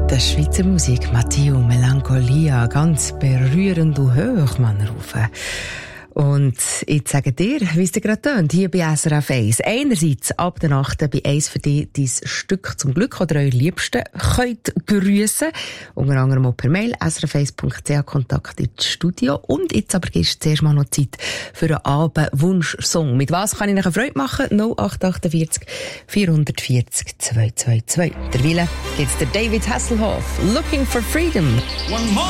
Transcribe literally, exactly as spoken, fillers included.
Der Schweizer Musik, Matteo Melancholia, ganz berührend und hoch, man rufen. Und ich sage dir, wie es dir gerade tönt, hier bei S R F eins. Einerseits ab der Nacht bei eins für dich dein Stück zum Glück oder eure Liebsten könnt grüssen. Unter anderem auch per Mail, s r f eins punkt c h, Kontakt ins Studio. Und jetzt aber ist zuerst mal noch Zeit für einen Abendwunsch-Song. Mit was kann ich euch eine Freude machen? null acht achtundvierzig vierhundertvierzig zweihundertzweiundzwanzig. Derweil gibt's der David Hasselhoff, Looking for Freedom.